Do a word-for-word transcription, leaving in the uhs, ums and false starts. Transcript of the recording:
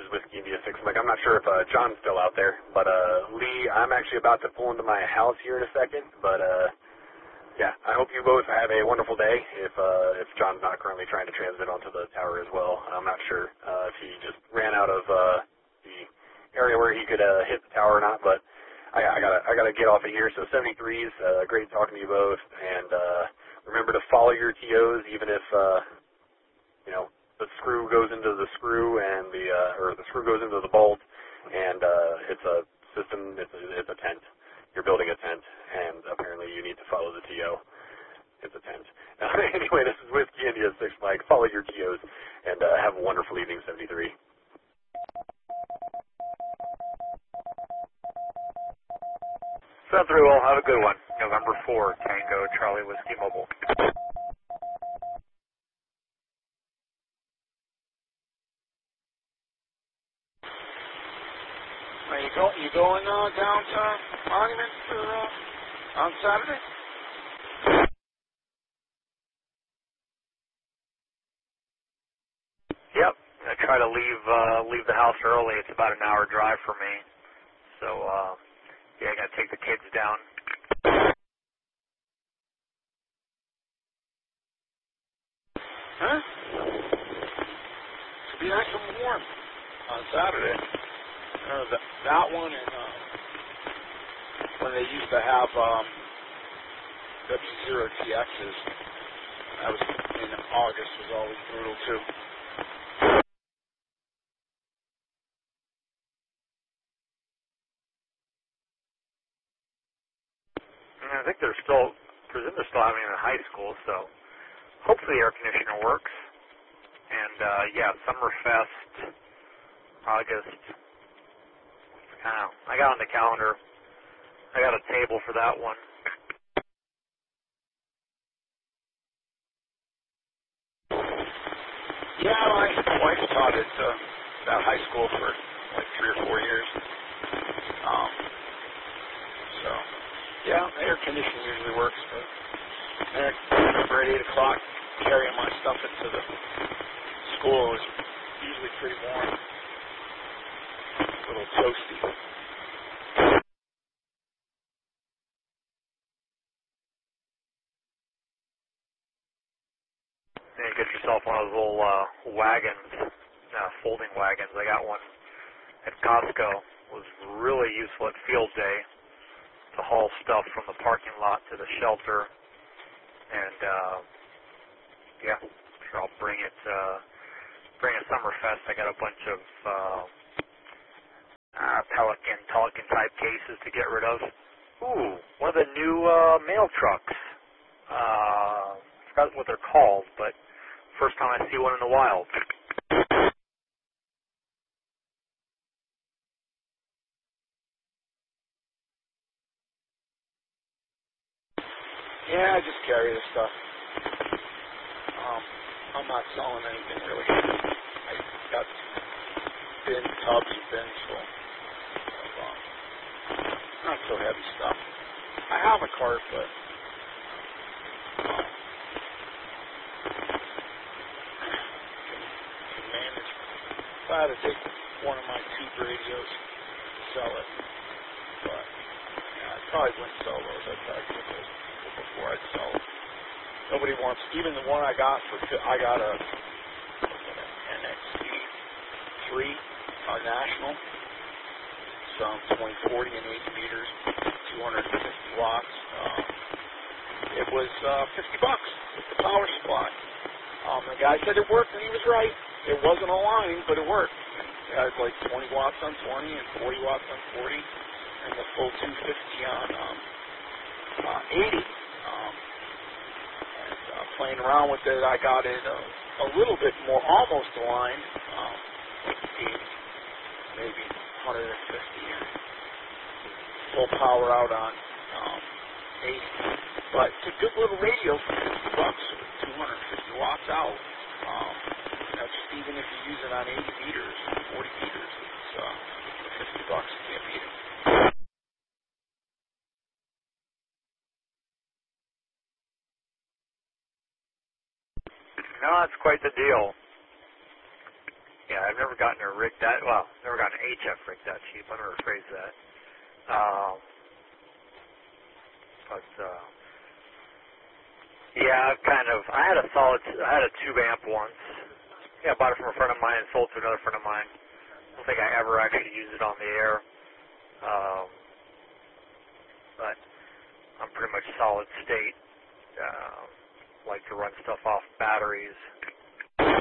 is Whiskey India six Mike. I'm not sure if uh, John's still out there, but uh, Lee, I'm actually about to pull into my house here in a second, but uh, yeah, I hope you both have a wonderful day. If uh, if John's not currently trying to transmit onto the tower as well, I'm not sure uh, if he just ran out of uh, the area where he could uh, hit the tower or not, but I, I gotta I gotta get off of here. So seventy-threes, uh, great talking to you both, and uh, remember to follow your T Os, even if uh, you know. The screw goes into the screw and the uh, or the screw goes into the bolt, and uh, it's a system. It's a, it's a tent. You're building a tent, and apparently you need to follow the T O. It's a tent. Uh, anyway, this is Whiskey India six Mike. Follow your T Os, and uh, have a wonderful evening, seventy-three. seven three, well, have a good one. November fourth, Tango Charlie Whiskey Mobile. Are you, go, you going uh, down to Monument for, uh, on Saturday? Yep. I try to leave uh, leave the house early. It's about an hour drive for me. So, uh, yeah, I got to take the kids down. Huh? It'll be nice and warm on Saturday. Uh, that, that one and uh, when they used to have um, W zero T Xs, that was in August, was always brutal too. And I think they're still, presume they're still having it in high school, so hopefully the air conditioner works. And, uh, yeah, Summerfest, August. I don't know. I got on the calendar. I got a table for that one. Yeah, my wife taught at uh, that high school for like three or four years. Um, so, yeah, air conditioning usually works. But I remember at eight o'clock carrying my stuff into the school. It was usually pretty warm. A little toasty. And get yourself one of those little uh, wagons, uh, folding wagons. I got one at Costco. It was really useful at field day to haul stuff from the parking lot to the shelter. And, uh, yeah, I'm sure I'll bring it, uh, bring a Summerfest. I got a bunch of uh, uh, Pelican, Pelican type cases to get rid of. Ooh, one of the new uh, mail trucks. Uh, I forgot what they're called, but first time I see one in the wild. Yeah, I just carry this stuff. Um, I'm not selling anything really. I got bin tubs and bins full of um, not so heavy stuff. I have a cart, but um, can manage. If I had to take one of my tube radios, sell it, but yeah, I probably wouldn't sell those. I'd probably get those before I'd sell them. Nobody wants, even the one I got for, I got a N X T three uh, National, some twenty forty and eighty meters, two hundred fifty watts. Um, it was uh, fifty bucks with the power supply. Um, the guy said it worked, and he was right. It wasn't a line, but it worked. It had like twenty watts on twenty and forty watts on forty, and the full two fifty on um, uh, eighty. Um, and uh, playing around with it, I got it uh, a little bit more, almost aligned, um, like eighty, maybe one hundred fifty, and full power out on um, eighty. But it's a good little radio for fifty bucks, with two hundred fifty watts out. Um, that's even if you use it on eighty meters, forty meters, it's uh, for fifty bucks. You can't beat it. No, that's quite the deal. Yeah, I've never gotten a rig that, well, never gotten an H F rig that cheap. Let me rephrase that. Um, but, uh, yeah, I've kind of, I had a solid, I had a tube amp once. Yeah, I bought it from a friend of mine and sold to another friend of mine. I don't think I ever actually used it on the air. Um, but I'm pretty much solid state. Uh, like to run stuff off batteries.